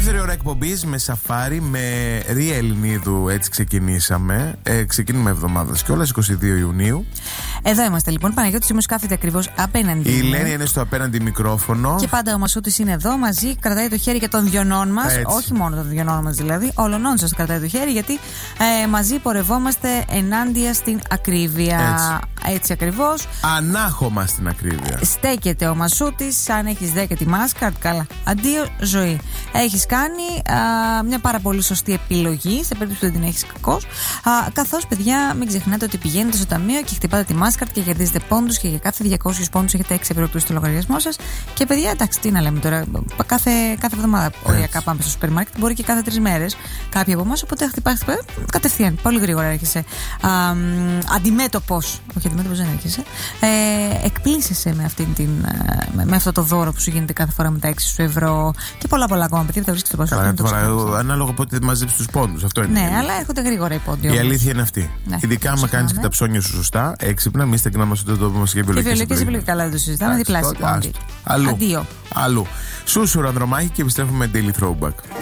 Δεύτερη ώρα εκπομπής με σαφάρι, με Ρία Ελληνίδου. Έτσι ξεκινήσαμε. Ξεκίνημα εβδομάδας κιόλας, 22 Ιουνίου. Εδώ είμαστε λοιπόν. Παναγιώτης Σίμος κάθεται ακριβώς απέναντι. Η Ελένη είναι στο απέναντι μικρόφωνο. Και πάντα ο Μασούτης είναι εδώ μαζί, κρατάει το χέρι και των δυο μας. Όχι μόνο των δυο μας δηλαδή, όλων σας κρατάει το χέρι, γιατί μαζί πορευόμαστε ενάντια στην ακρίβεια. Έτσι ακριβώς. Ανάχωμα στην ακρίβεια. Στέκεται ο Μασούτης, αν έχεις δει και τη μάσκα, καλά. Αντίο ζωή. Έχεις κάνει μια πάρα πολύ σωστή επιλογή, σε περίπτωση που δεν την έχεις κακώς. Καθώς, παιδιά, μην ξεχνάτε ότι πηγαίνετε στο ταμείο και χτυπάτε τη μάσκα και κερδίζετε πόντους, και για κάθε 200 πόντους έχετε 6 ευρώ στο λογαριασμό σας. Και, παιδιά, εντάξει, τι να λέμε τώρα. Κάθε εβδομάδα οριακά πάμε στο σούπερ μάρκετ, μπορεί και κάθε 3 μέρες κάποιοι από εμάς. Οπότε χτυπάει κατευθείαν. Πολύ γρήγορα έρχεσαι αντιμέτωπος. Όχι, αντιμέτωπος δεν έρχεσαι. Εκπλήσεσαι με αυτό το δώρο που σου γίνεται κάθε φορά με τα 6 σου ευρώ και πολλά ακόμα, παιδιά, που τα βρίσκεις στο ποσό. Ανάλογα πότε μαζέψεις τους πόντους. Αυτό είναι. Ναι, αλλά έρχονται γρήγορα οι πόντοι. Η αλήθεια είναι αυτή. Ναι, ειδικά άμα κάνεις και τα ψώνια σου σωστά, έξυπνα, μη στεκνά μας το μας και βιολογικές επιλογές. Καλά, δεν το συζητάμε. Διπλάσια πόντι. Αλλού. Σούσουρο Ανδρομάχη και επιστρέφουμε με Daily Throwback.